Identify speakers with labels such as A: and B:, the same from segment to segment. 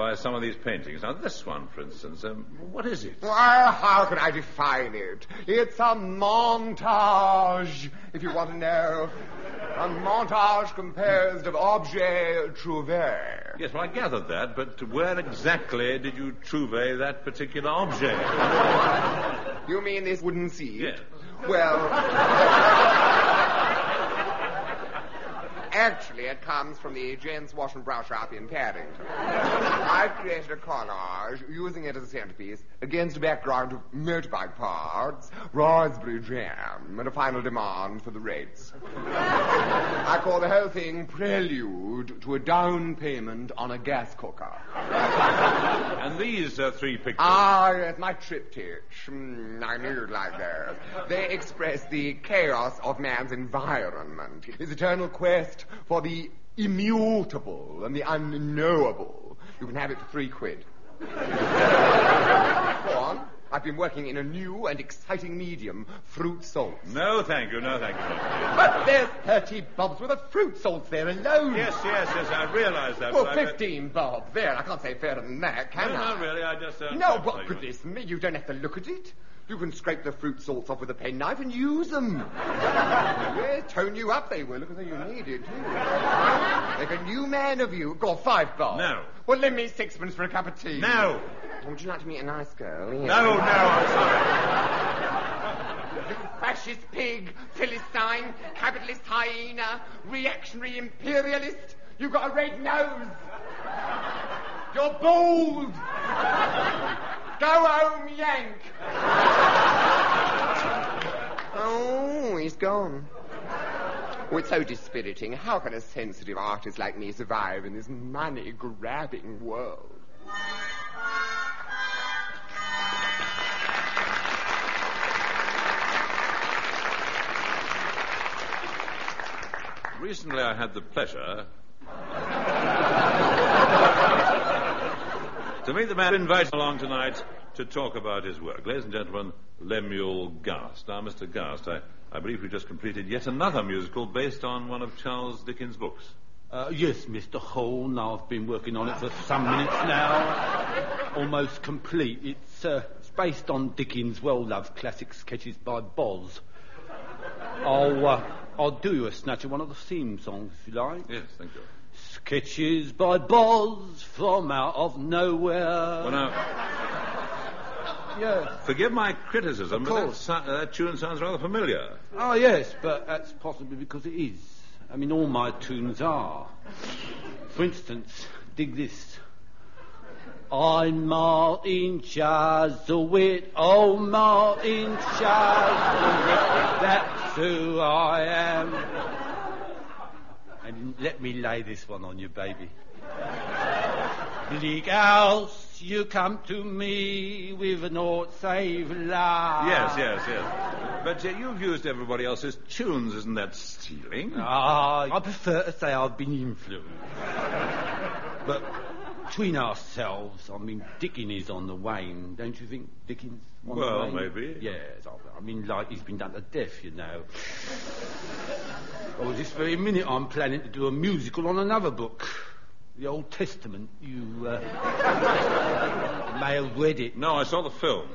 A: by some of these paintings. Now, this one, for instance, what is it?
B: Well, how can I define it? It's a montage, if you want to know. A montage composed of objets trouvés.
A: Yes, well, I gathered that, but where exactly did you trouve that particular object?
B: You mean this wooden seat?
A: Yes.
B: Well... Actually, it comes from the Gents Wash and Brush Shop in Paddington. I've created a collage using it as a centerpiece against a background of motorbike parts, raspberry jam, and a final demand for the rates. I call the whole thing Prelude to a Down Payment on a Gas Cooker.
A: And these three pictures?
B: Ah, yes, my triptych. I knew you'd like those. They express the chaos of man's environment, his eternal quest for the immutable and the unknowable. You can have it for £3. Go on. I've been working in a new and exciting medium, fruit salts.
A: No, thank you, no, thank you.
B: But there's 30 bobs worth of fruit salts there alone.
A: Yes, I realise that.
B: Well, 15 bob. There, I can't say fairer than that, can I?
A: No, not really, I just...
B: No, what goodness me, you don't have to look at it. You can scrape the fruit salts off with a penknife and use them. Yeah, tone you up they will. Look as though you need it, too. Make a new man of you. Go on, 5 bob.
A: No.
B: Well, lend me 6pence for a cup of tea.
A: No.
B: Would you like to meet a nice girl? Yeah.
A: No, I'm sorry.
B: You fascist pig, Philistine, capitalist hyena, reactionary imperialist. You've got a red nose. You're bald. Go home, Yank. Oh, he's gone. Oh, it's so dispiriting. How can a sensitive artist like me survive in this money-grabbing world?
A: Recently I had the pleasure to meet the man invited along tonight to talk about his work. Ladies and gentlemen, Lemuel Gast. Now, Mr. Gast, I believe we just completed yet another musical based on one of Charles Dickens' books.
C: Yes, Mr. Hall. Now, I've been working on it for some minutes now. Almost complete. It's based on Dickens' well-loved classic Sketches by Boz. I'll do you a snatch of one of the theme songs, if you like.
A: Yes, thank you.
C: Sketches by Boz from out of nowhere.
A: Well, now...
C: Yes.
A: Forgive my criticism, but that tune sounds rather familiar.
C: Oh, yes, but that's possibly because it is. I mean, all my tunes are. For instance, dig this. I'm Martin Chuzzlewit, oh Martin Chuzzlewit, that's who I am. And let me lay this one on you, baby. Bleak house, you come to me with an aught save love.
A: Yes. But you've used everybody else's tunes, isn't that stealing?
C: I prefer to say I've been influenced. But between ourselves, I mean, Dickens is on the wane, don't you think, Dickens?
A: Well, maybe.
C: Yes, I mean, like, he's been done to death, you know. Oh, this very minute I'm planning to do a musical on another book. The Old Testament. You may have read it.
A: No, I saw the film,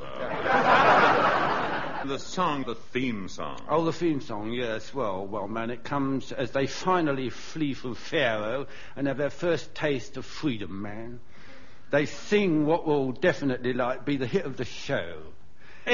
A: The theme song.
C: Oh, the theme song, yes. Well, man, it comes as they finally flee from Pharaoh and have their first taste of freedom, man. They sing what will definitely, be the hit of the show.